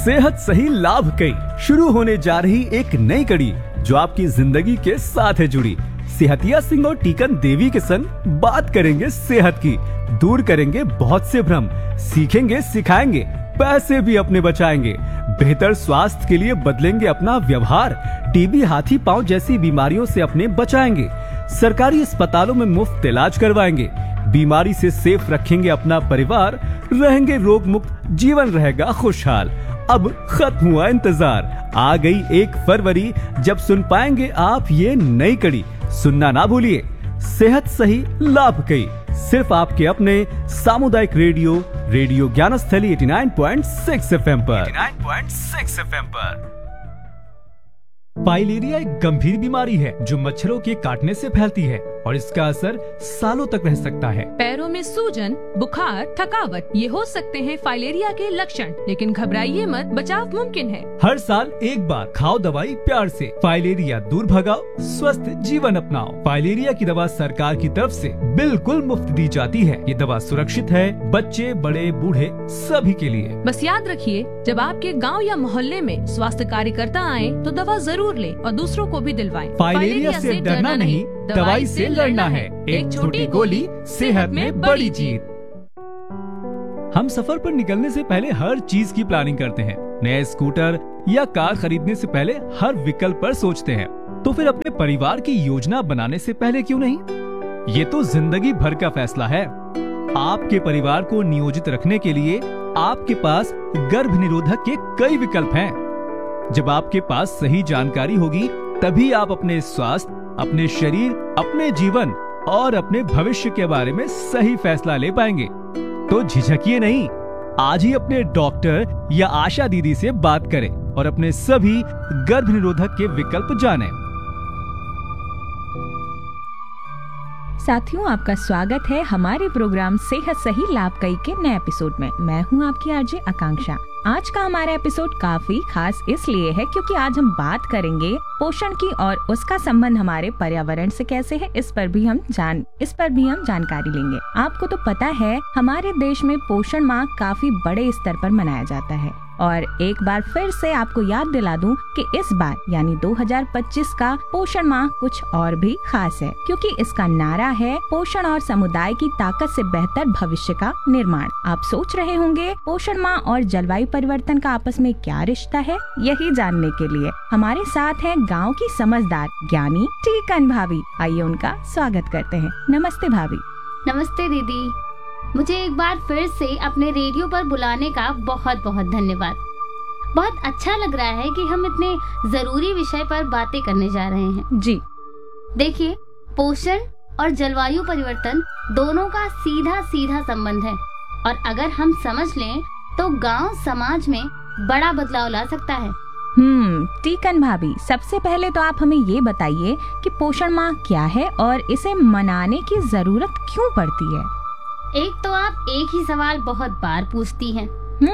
सेहत सही लाभ कई शुरू होने जा रही एक नई कड़ी जो आपकी जिंदगी के साथ है जुड़ी। सेहतिया सिंह और टीकन देवी के संग बात करेंगे सेहत की, दूर करेंगे बहुत से भ्रम, सीखेंगे सिखाएंगे, पैसे भी अपने बचाएंगे, बेहतर स्वास्थ्य के लिए बदलेंगे अपना व्यवहार, टीबी हाथी पांव जैसी बीमारियों से अपने बचाएंगे, सरकारी अस्पतालों में मुफ्त इलाज करवाएंगे, बीमारी से सेफ रखेंगे अपना परिवार, रहेंगे रोग मुक्त, जीवन रहेगा खुशहाल। अब खत्म हुआ इंतजार, आ गई 1 फरवरी जब सुन पाएंगे आप ये नई कड़ी। सुनना ना भूलिए, सेहत सही लाभ कई, सिर्फ आपके अपने सामुदायिक रेडियो ज्ञानस्थली 89.6 FM पर। 89.6 FM पर। फाइलेरिया एक गंभीर बीमारी है जो मच्छरों के काटने से फैलती है और इसका असर सालों तक रह सकता है। पैरों में सूजन, बुखार, थकावट ये हो सकते हैं फाइलेरिया के लक्षण, लेकिन घबराइए मत, बचाव मुमकिन है। हर साल एक बार खाओ दवाई प्यार से, फाइलेरिया दूर भगाओ, स्वस्थ जीवन अपनाओ। फाइलेरिया की दवा सरकार की तरफ से बिल्कुल मुफ्त दी जाती है। ये दवा सुरक्षित है, बच्चे बड़े बूढ़े सभी के लिए। बस याद रखिए, जब आपके गाँव या मोहल्ले में स्वास्थ्य कार्यकर्ता आए तो दवा जरूर ले और दूसरों को भी दिलवाएं। फाइलेरिया से डरना नहीं, दवाई से लड़ना है। एक छोटी गोली सेहत में बड़ी जीत। हम सफर पर निकलने से पहले हर चीज की प्लानिंग करते हैं। नए स्कूटर या कार खरीदने से पहले हर विकल्प पर सोचते हैं। तो फिर अपने परिवार की योजना बनाने से पहले क्यों नहीं? ये तो जिंदगी भर का फैसला है। आपके परिवार को नियोजित रखने के लिए आपके पास गर्भ निरोधक के कई विकल्प हैं। जब आपके पास सही जानकारी होगी तभी आप अपने स्वास्थ्य, अपने शरीर, अपने जीवन और अपने भविष्य के बारे में सही फैसला ले पाएंगे। तो झिझकिए नहीं, आज ही अपने डॉक्टर या आशा दीदी से बात करें और अपने सभी गर्भ निरोधक के विकल्प जानें। साथियों, आपका स्वागत है हमारे प्रोग्राम सेहत सही लाभ कई के नए एपिसोड में। मैं हूं आपकी आरजे आकांक्षा। आज का हमारा एपिसोड काफी खास इसलिए है क्योंकि आज हम बात करेंगे पोषण की और उसका संबंध हमारे पर्यावरण से कैसे है, इस पर भी हम जानकारी लेंगे। आपको तो पता है, हमारे देश में पोषण माह काफी बड़े स्तर पर मनाया जाता है और एक बार फिर से आपको याद दिला दूं कि इस बार यानी 2025 का पोषण माह कुछ और भी खास है क्योंकि इसका नारा है पोषण और समुदाय की ताकत से बेहतर भविष्य का निर्माण। आप सोच रहे होंगे पोषण माह और जलवायु परिवर्तन का आपस में क्या रिश्ता है? यही जानने के लिए हमारे साथ है गाँव की समझदार ज्ञानी टीकन भाभी। आइए उनका स्वागत करते हैं। नमस्ते भाभी। नमस्ते दीदी, मुझे एक बार फिर से अपने रेडियो पर बुलाने का बहुत बहुत धन्यवाद। बहुत अच्छा लग रहा है कि हम इतने जरूरी विषय पर बातें करने जा रहे हैं। जी देखिए, पोषण और जलवायु परिवर्तन दोनों का सीधा सीधा संबंध है और अगर हम समझ लें तो गांव समाज में बड़ा बदलाव ला सकता है। टीकन भाभी, सबसे पहले तो आप हमें ये बताइए कि पोषण माह क्या है और इसे मनाने की जरूरत क्यों पड़ती है? एक तो आप एक ही सवाल बहुत बार पूछती हैं।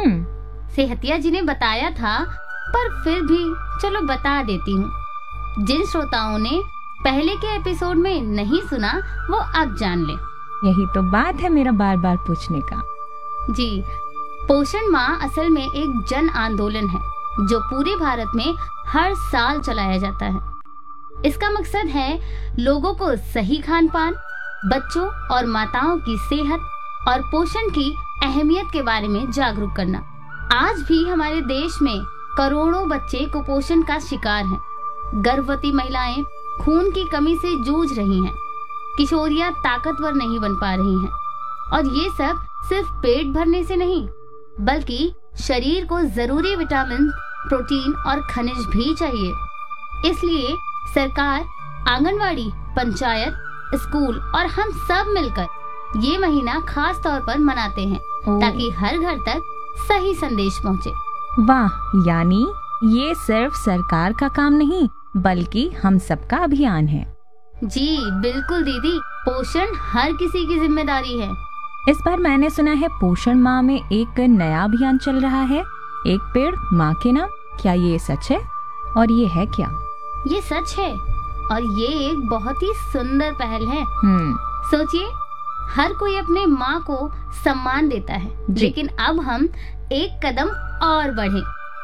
सेहतिया जी ने बताया था, पर फिर भी चलो बता देती हूँ। जिन श्रोताओं ने पहले के एपिसोड में नहीं सुना वो अब जान ले। यही तो बात है मेरा बार बार पूछने का। जी, पोषण माह असल में एक जन आंदोलन है जो पूरे भारत में हर साल चलाया जाता है। इसका मकसद है लोगों को सही खान पान, बच्चों और माताओं की सेहत और पोषण की अहमियत के बारे में जागरूक करना। आज भी हमारे देश में करोड़ों बच्चे कुपोषण का शिकार हैं। गर्भवती महिलाएं खून की कमी से जूझ रही हैं। किशोरियां ताकतवर नहीं बन पा रही हैं और ये सब सिर्फ पेट भरने से नहीं बल्कि शरीर को जरूरी विटामिन, प्रोटीन और खनिज भी चाहिए। इसलिए सरकार, आंगनवाड़ी, पंचायत, स्कूल और हम सब मिलकर ये महीना खास तौर पर मनाते हैं ताकि हर घर तक सही संदेश पहुंचे। वाह, यानी ये सिर्फ सरकार का काम नहीं बल्कि हम सबका अभियान है। जी बिल्कुल दीदी, पोषण हर किसी की जिम्मेदारी है। इस बार मैंने सुना है पोषण माह में एक नया अभियान चल रहा है, एक पेड़ माँ के नाम। क्या ये सच है और ये है क्या? ये सच है और ये एक बहुत ही सुंदर पहल है। सोचिए, हर कोई अपने माँ को सम्मान देता है, लेकिन अब हम एक कदम और बढ़े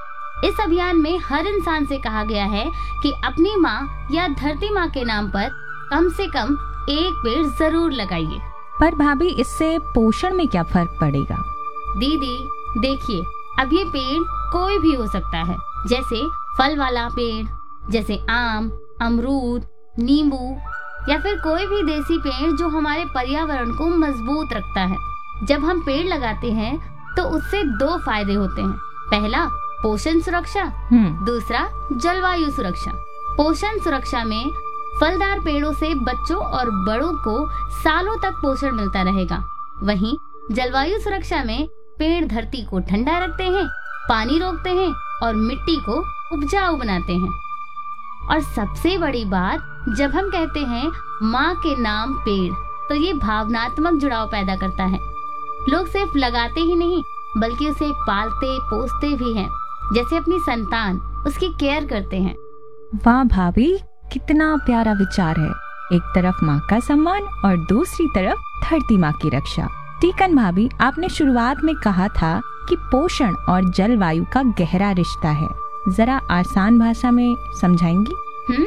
इस अभियान में हर इंसान से कहा गया है कि अपनी माँ या धरती माँ के नाम पर कम से कम एक पेड़ जरूर लगाइए। पर भाभी, इससे पोषण में क्या फर्क पड़ेगा? दीदी देखिए, अब ये पेड़ कोई भी हो सकता है, जैसे फल वाला पेड़, जैसे आम, अमरूद, नींबू, या फिर कोई भी देसी पेड़ जो हमारे पर्यावरण को मजबूत रखता है। जब हम पेड़ लगाते हैं तो उससे 2 फायदे होते हैं। पहला, पोषण सुरक्षा, दूसरा जलवायु सुरक्षा। पोषण सुरक्षा में फलदार पेड़ों से बच्चों और बड़ों को सालों तक पोषण मिलता रहेगा। वहीं जलवायु सुरक्षा में पेड़ धरती को ठंडा रखते हैं, पानी रोकते हैं और मिट्टी को उपजाऊ बनाते हैं। और सबसे बड़ी बात, जब हम कहते हैं माँ के नाम पेड़, तो ये भावनात्मक जुड़ाव पैदा करता है। लोग सिर्फ लगाते ही नहीं बल्कि उसे पालते पोसते भी हैं, जैसे अपनी संतान, उसकी केयर करते हैं। वाह भाभी, कितना प्यारा विचार है। एक तरफ माँ का सम्मान और दूसरी तरफ धरती माँ की रक्षा। टीकन भाभी, आपने शुरुआत में कहा था कि पोषण और जलवायु का गहरा रिश्ता है, जरा आसान भाषा में समझाएंगी?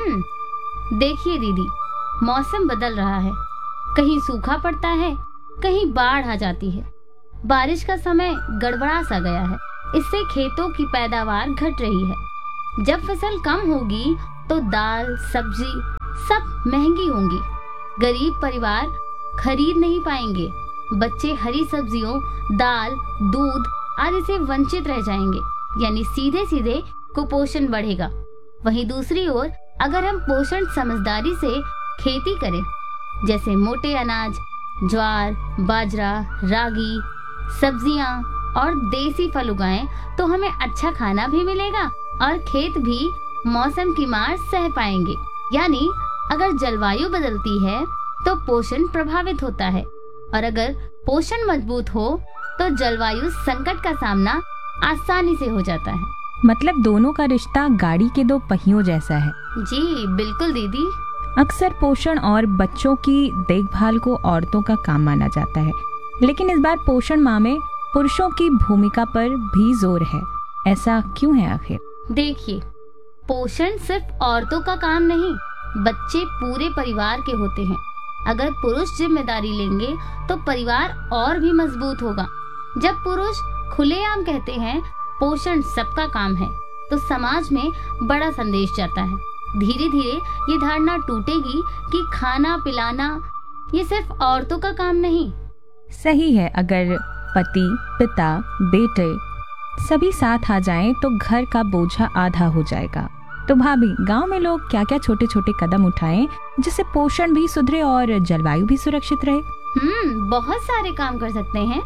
देखिए दीदी, मौसम बदल रहा है, कहीं सूखा पड़ता है, कहीं बाढ़ आ जाती है। बारिश का समय गड़बड़ा सा गया है, इससे खेतों की पैदावार घट रही है। जब फसल कम होगी तो दाल, सब्जी सब महंगी होंगी। गरीब परिवार खरीद नहीं पाएंगे, बच्चे हरी सब्जियों, दाल, दूध आदि से वंचित रह जाएंगे, यानी सीधे सीधे कुपोषण बढ़ेगा। वहीं दूसरी ओर अगर हम पोषण समझदारी से खेती करें, जैसे मोटे अनाज, ज्वार, बाजरा, रागी, सब्जियां और देसी फल उगाएं, तो हमें अच्छा खाना भी मिलेगा और खेत भी मौसम की मार सह पाएंगे। यानी अगर जलवायु बदलती है तो पोषण प्रभावित होता है, और अगर पोषण मजबूत हो तो जलवायु संकट का सामना आसानी से हो जाता है। मतलब दोनों का रिश्ता गाड़ी के 2 पहियों जैसा है। जी बिल्कुल दीदी। अक्सर पोषण और बच्चों की देखभाल को औरतों का काम माना जाता है, लेकिन इस बार पोषण माह में पुरुषों की भूमिका पर भी जोर है। ऐसा क्यों है आखिर? देखिए, पोषण सिर्फ औरतों का काम नहीं, बच्चे पूरे परिवार के होते हैं। अगर पुरुष जिम्मेदारी लेंगे तो परिवार और भी मजबूत होगा। जब पुरुष खुलेआम कहते हैं पोषण सबका काम है, तो समाज में बड़ा संदेश जाता है। धीरे धीरे ये धारणा टूटेगी कि खाना पिलाना ये सिर्फ औरतों का काम नहीं। सही है, अगर पति, पिता, बेटे सभी साथ आ जाएं तो घर का बोझा आधा हो जाएगा। तो भाभी, गांव में लोग क्या क्या छोटे छोटे कदम उठाएं जिससे पोषण भी सुधरे और जलवायु भी सुरक्षित रहे? बहुत सारे काम कर सकते हैं।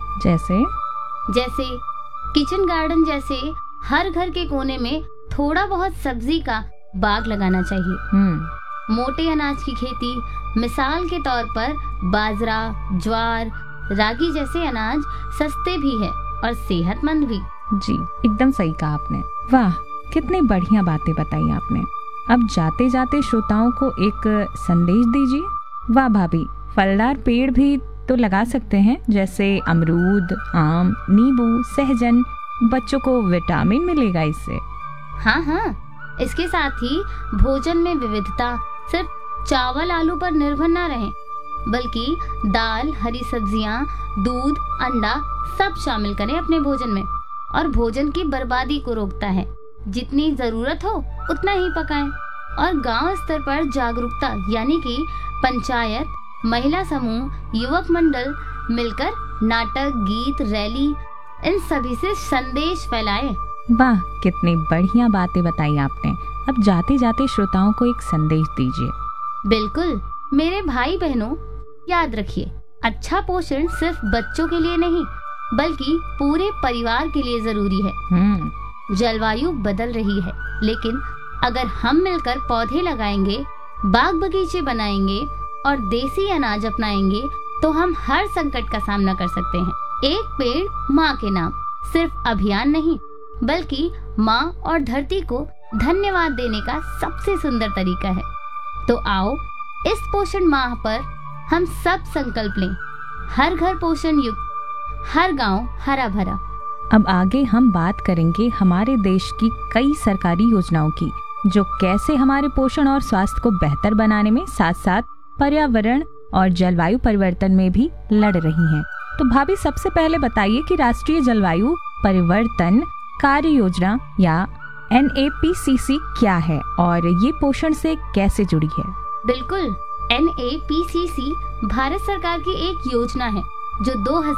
जैसे किचन गार्डन जैसे हर घर के कोने में थोड़ा बहुत सब्जी का बाग लगाना चाहिए। मोटे अनाज की खेती, मिसाल के तौर पर बाजरा, ज्वार, रागी जैसे अनाज सस्ते भी है और सेहतमंद भी। जी, एकदम सही कहा आपने। वाह, कितनी बढ़िया बातें बताई आपने। अब जाते जाते श्रोताओं को एक संदेश दीजिए। वाह भाभी, फलदार पेड़ भी तो लगा सकते हैं, जैसे अमरूद, आम, नींबू, सहजन। बच्चों को विटामिन मिलेगा इससे। हाँ, इसके साथ ही भोजन में विविधता, सिर्फ चावल आलू पर निर्भर न रहें, बल्कि दाल, हरी सब्जियां, दूध, अंडा सब शामिल करें अपने भोजन में। और भोजन की बर्बादी को रोकता है। जितनी जरूरत हो उतना ही पकाएं। और गांव स्तर पर जागरूकता, यानी कि पंचायत, महिला समूह, युवक मंडल मिलकर नाटक, गीत, रैली, इन सभी से संदेश फैलाएं। वाह, कितनी बढ़िया बातें बताई आपने। अब जाते जाते श्रोताओं को एक संदेश दीजिए। बिल्कुल, मेरे भाई बहनों, याद रखिए, अच्छा पोषण सिर्फ बच्चों के लिए नहीं बल्कि पूरे परिवार के लिए जरूरी है। जलवायु बदल रही है, लेकिन अगर हम मिलकर पौधे लगाएंगे, बाग बगीचे बनाएंगे और देसी अनाज अपनाएंगे, तो हम हर संकट का सामना कर सकते हैं। एक पेड़ माँ के नाम सिर्फ अभियान नहीं, बल्कि माँ और धरती को धन्यवाद देने का सबसे सुंदर तरीका है। तो आओ, इस पोषण माह पर हम सब संकल्प लें। हर घर पोषण युक्त, हर गांव हरा भरा, अब आगे हम बात करेंगे हमारे देश की कई सरकारी योजनाओं की, जो कैसे हमारे पोषण और स्वास्थ्य को बेहतर बनाने में साथ साथ पर्यावरण और जलवायु परिवर्तन में भी लड़ रही हैं। तो भाभी, सबसे पहले बताइए कि राष्ट्रीय जलवायु परिवर्तन कार्य योजना या NAPCC क्या है और ये पोषण से कैसे जुड़ी है? बिल्कुल, NAPCC भारत सरकार की एक योजना है जो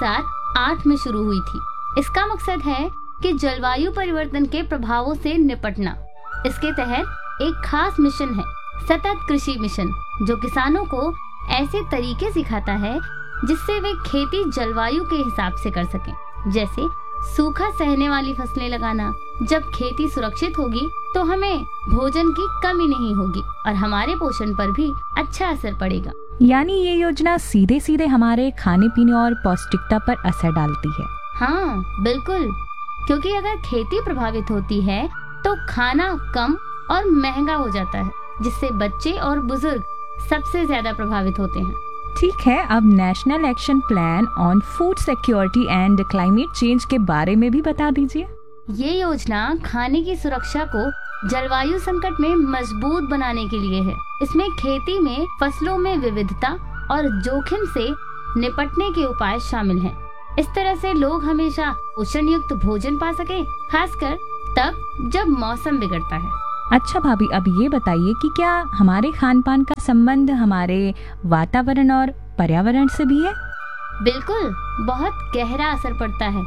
2008 में शुरू हुई थी। इसका मकसद है कि जलवायु परिवर्तन के प्रभावों से निपटना। इसके तहत एक खास मिशन है, सतत कृषि मिशन, जो किसानों को ऐसे तरीके सिखाता है जिससे वे खेती जलवायु के हिसाब से कर सकें। जैसे सूखा सहने वाली फसलें लगाना। जब खेती सुरक्षित होगी तो हमें भोजन की कमी नहीं होगी और हमारे पोषण पर भी अच्छा असर पड़ेगा। यानी ये योजना सीधे सीधे हमारे खाने पीने और पौष्टिकता पर असर डालती है। हाँ बिल्कुल, क्योंकि अगर खेती प्रभावित होती है तो खाना कम और महंगा हो जाता है, जिससे बच्चे और बुजुर्ग सबसे ज्यादा प्रभावित होते हैं। ठीक है, अब national action plan on food security and climate change के बारे में भी बता दीजिए। ये योजना खाने की सुरक्षा को जलवायु संकट में मजबूत बनाने के लिए है। इसमें खेती में फसलों में विविधता और जोखिम से निपटने के उपाय शामिल हैं। इस तरह से लोग हमेशा पोषण युक्त भोजन पा सके, खासकर तब जब मौसम बिगड़ता है। अच्छा भाभी, अब ये बताइए कि क्या हमारे खान पान का संबंध हमारे वातावरण और पर्यावरण से भी है? बिल्कुल, बहुत गहरा असर पड़ता है।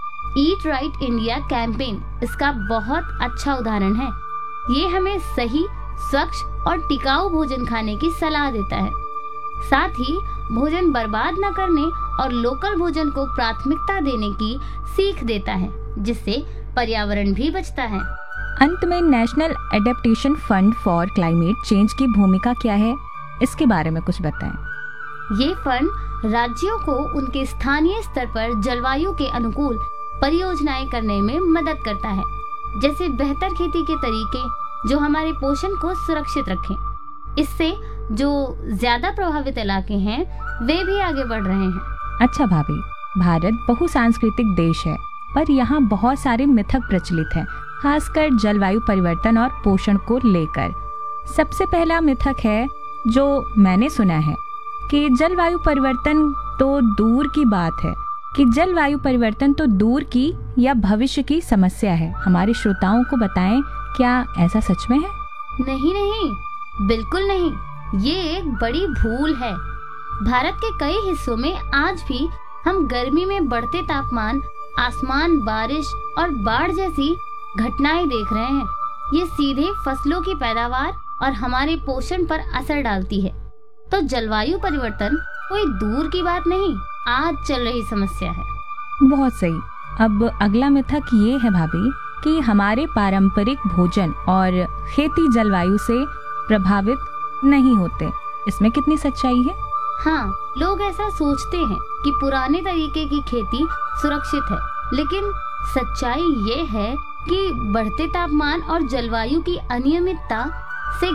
ईट राइट इंडिया कैंपेन इसका बहुत अच्छा उदाहरण है। ये हमें सही, स्वच्छ और टिकाऊ भोजन खाने की सलाह देता है। साथ ही भोजन बर्बाद न करने और लोकल भोजन को प्राथमिकता देने की सीख देता है, जिससे पर्यावरण भी बचता है। अंत में national adaptation fund for climate change की भूमिका क्या है, इसके बारे में कुछ बताएं। ये फंड राज्यों को उनके स्थानीय स्तर पर जलवायु के अनुकूल परियोजनाएं करने में मदद करता है, जैसे बेहतर खेती के तरीके जो हमारे पोषण को सुरक्षित रखें। इससे जो ज्यादा प्रभावित इलाके हैं वे भी आगे बढ़ रहे हैं। अच्छा भाभी, भारत बहुसांस्कृतिक देश है, पर यहाँ बहुत सारे मिथक प्रचलित हैं, खासकर जलवायु परिवर्तन और पोषण को लेकर। सबसे पहला मिथक है जो मैंने सुना है कि जलवायु परिवर्तन तो दूर की बात है, कि जलवायु परिवर्तन तो दूर की या भविष्य की समस्या है। हमारे श्रोताओं को बताएं, क्या ऐसा सच में है? नहीं नहीं, बिल्कुल नहीं। ये एक बड़ी भूल है। भारत के कई हिस्सों में आज भी हम गर्मी में बढ़ते तापमान, आसमान, बारिश और बाढ़ जैसी घटनाएं देख रहे हैं। ये सीधे फसलों की पैदावार और हमारे पोषण पर असर डालती है। तो जलवायु परिवर्तन कोई दूर की बात नहीं, आज चल रही समस्या है। बहुत सही। अब अगला मिथक ये है भाभी कि हमारे पारंपरिक भोजन और खेती जलवायु से प्रभावित नहीं होते। इसमें कितनी सच्चाई है? हाँ, लोग ऐसा सोचते हैं कि पुराने तरीके की खेती सुरक्षित है, लेकिन सच्चाई ये है कि बढ़ते तापमान और जलवायु की अनियमितता से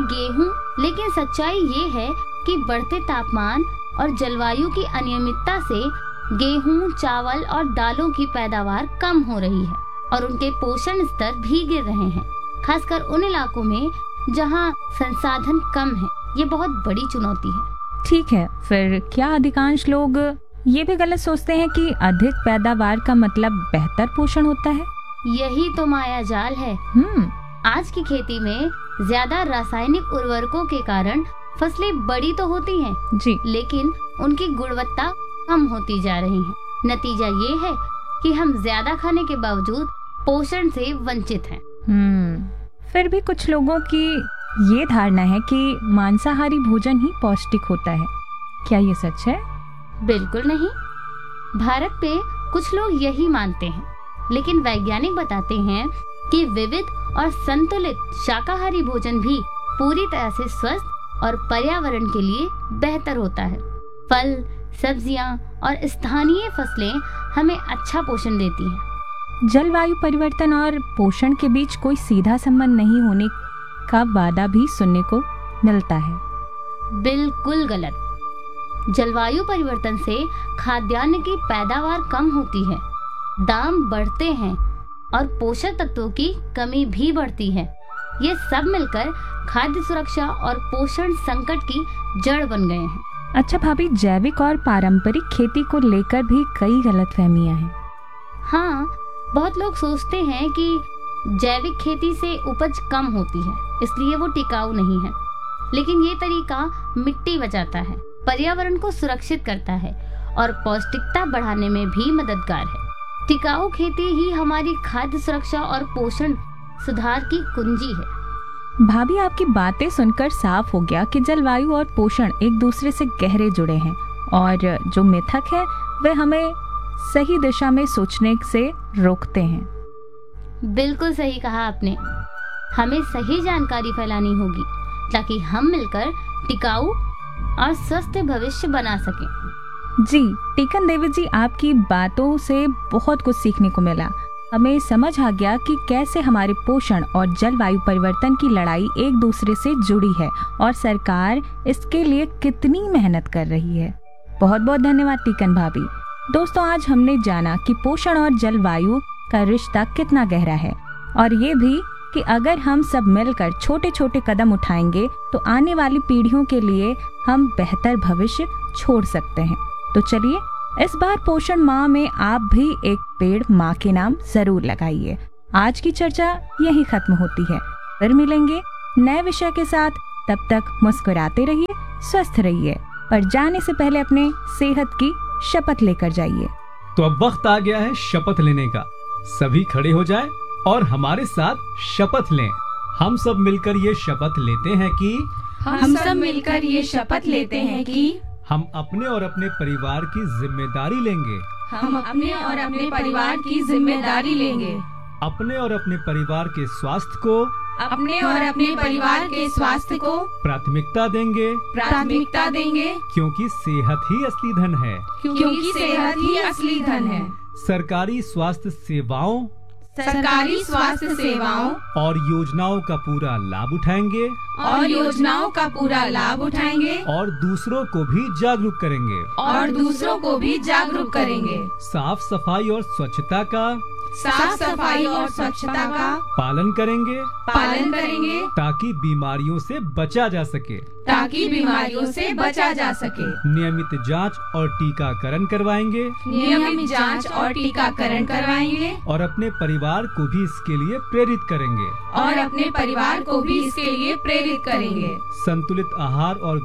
गेहूं, चावल और दालों की पैदावार कम हो रही है और उनके पोषण स्तर भी गिर रहे हैं, खासकर उन इलाकों में जहां संसाधन कम है। ये बहुत बड़ी चुनौती है। ठीक है, फिर क्या अधिकांश लोग ये भी गलत सोचते हैं कि अधिक पैदावार का मतलब बेहतर पोषण होता है? यही तो माया जाल है। आज की खेती में ज्यादा रासायनिक उर्वरकों के कारण फसलें बड़ी तो होती हैं जी, लेकिन उनकी गुणवत्ता कम होती जा रही है। नतीजा ये है कि हम ज्यादा खाने के बावजूद पोषण से वंचित हैं। फिर भी कुछ लोगों की ये धारणा है कि मांसाहारी भोजन ही पौष्टिक होता है। क्या ये सच है? बिल्कुल नहीं। भारत में कुछ लोग यही मानते हैं, लेकिन वैज्ञानिक बताते हैं कि विविध और संतुलित शाकाहारी भोजन भी पूरी तरह से स्वस्थ और पर्यावरण के लिए बेहतर होता है। फल, सब्जियां और स्थानीय फसलें हमें अच्छा पोषण देती हैं। जलवायु परिवर्तन और पोषण के बीच कोई सीधा संबंध नहीं होने का वादा भी सुनने को मिलता है। बिल्कुल गलत। जलवायु परिवर्तन से खाद्यान्न की पैदावार कम होती है, दाम बढ़ते हैं और पोषक तत्वों की कमी भी बढ़ती है। ये सब मिलकर खाद्य सुरक्षा और पोषण संकट की जड़ बन गए हैं। अच्छा भाभी, जैविक और पारंपरिक खेती को लेकर भी कई गलतफहमियां हैं। हाँ, बहुत लोग सोचते हैं कि जैविक खेती से उपज कम होती है, इसलिए वो टिकाऊ नहीं है। लेकिन ये तरीका मिट्टी बचाता है, पर्यावरण को सुरक्षित करता है और पौष्टिकता बढ़ाने में भी मददगार है। टिकाऊ खेती ही हमारी खाद्य सुरक्षा और पोषण सुधार की कुंजी है। भाभी, आपकी बातें सुनकर साफ हो गया कि जलवायु और पोषण एक दूसरे से गहरे जुड़े हैं और जो मिथक है वे हमें सही दिशा में सोचने से रोकते हैं। बिल्कुल सही कहा आपने। हमें सही जानकारी फैलानी होगी ताकि हम मिलकर टिकाऊ और स्वस्थ भविष्य बना सकें। जी टीकन देवी जी, आपकी बातों से बहुत कुछ सीखने को मिला। हमें समझ आ गया कि कैसे हमारे पोषण और जलवायु परिवर्तन की लड़ाई एक दूसरे से जुड़ी है और सरकार इसके लिए कितनी मेहनत कर रही है। बहुत बहुत धन्यवाद टीकन भाभी। दोस्तों, आज हमने जाना कि पोषण और जलवायु का रिश्ता कितना गहरा है और ये भी कि अगर हम सब मिलकर छोटे छोटे कदम उठाएंगे तो आने वाली पीढ़ियों के लिए हम बेहतर भविष्य छोड़ सकते हैं। तो चलिए, इस बार पोषण माह में आप भी एक पेड़ माँ के नाम जरूर लगाइए। आज की चर्चा यहीं खत्म होती है। फिर मिलेंगे नए विषय के साथ। तब तक मुस्कुराते रहिए, स्वस्थ रहिए, पर जाने से पहले अपने सेहत की शपथ लेकर जाइए। तो अब वक्त आ गया है शपथ लेने का। सभी खड़े हो जाएं और हमारे साथ शपथ लें। हम सब मिलकर ये शपथ लेते हैं कि हम अपने और अपने परिवार की जिम्मेदारी लेंगे। अपने और अपने परिवार के स्वास्थ्य को प्राथमिकता देंगे क्योंकि सेहत ही असली धन है। सरकारी स्वास्थ्य सेवाओं और योजनाओं का पूरा लाभ उठाएंगे और दूसरों को भी जागरूक करेंगे। साफ सफाई और स्वच्छता का पालन करेंगे ताकि बीमारियों से बचा जा सके। नियमित जांच और टीकाकरण करवाएंगे और अपने परिवार को भी इसके लिए प्रेरित करेंगे। संतुलित आहार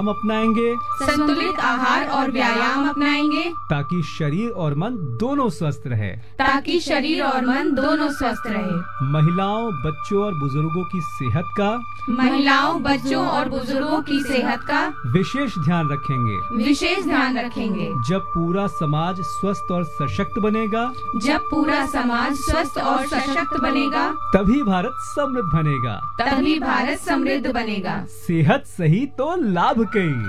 और व्यायाम अपनाएंगे ताकि शरीर और मन दोनों स्वस्थ रहे। महिलाओं, बच्चों और बुजुर्गों की सेहत का विशेष ध्यान रखेंगे। जब पूरा समाज स्वस्थ और सशक्त बनेगा तभी भारत समृद्ध बनेगा। सेहत सही तो लाभ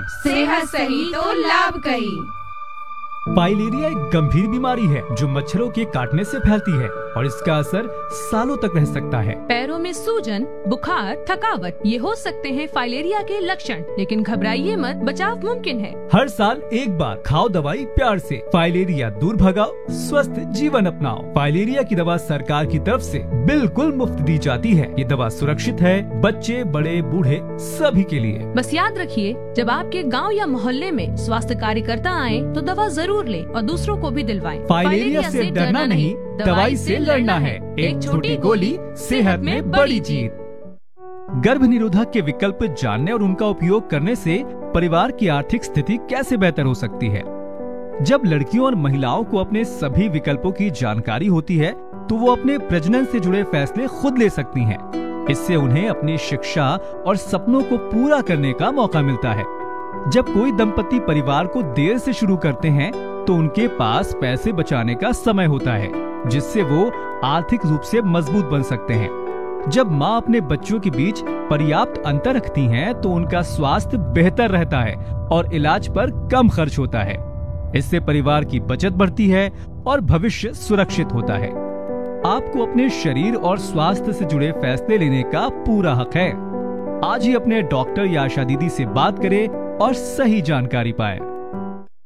कई। फाइलेरिया एक गंभीर बीमारी है जो मच्छरों के काटने से फैलती है और इसका असर सालों तक रह सकता है। पैरों में सूजन, बुखार, थकावट ये हो सकते हैं फाइलेरिया के लक्षण, लेकिन घबराइए मत, बचाव मुमकिन है। हर साल एक बार खाओ दवाई प्यार से। फाइलेरिया दूर भगाओ, स्वस्थ जीवन अपनाओ। फाइलेरिया की दवा सरकार की तरफ से बिल्कुल मुफ्त दी जाती है। ये दवा सुरक्षित है, बच्चे, बड़े, बूढ़े सभी के लिए। बस याद रखिए, जब आपके गांव या मोहल्ले में स्वास्थ्य कार्यकर्ता आए तो दवा जरूर लें और दूसरों को भी दिलवाएं। फाइलेरिया से डरना नहीं, दवाई से लड़ना है। एक छोटी गोली, सेहत में बड़ी जीत। गर्भ निरोधक के विकल्प जानने और उनका उपयोग करने से परिवार की आर्थिक स्थिति कैसे बेहतर हो सकती है। जब लड़कियों और महिलाओं को अपने सभी विकल्पों की जानकारी होती है तो वो अपने प्रजनन से जुड़े फैसले खुद ले सकती हैं। इससे उन्हें अपनी शिक्षा और सपनों को पूरा करने का मौका मिलता है। जब कोई दंपति परिवार को देर से शुरू करते हैं तो उनके पास पैसे बचाने का समय होता है, जिससे वो आर्थिक रूप से मजबूत बन सकते हैं। जब माँ अपने बच्चों के बीच पर्याप्त अंतर रखती हैं, तो उनका स्वास्थ्य बेहतर रहता है और इलाज पर कम खर्च होता है। इससे परिवार की बचत बढ़ती है और भविष्य सुरक्षित होता है। आपको अपने शरीर और स्वास्थ्य से जुड़े फैसले लेने का पूरा हक है। आज ही अपने डॉक्टर या आशा दीदी से बात करें और सही जानकारी पाएं।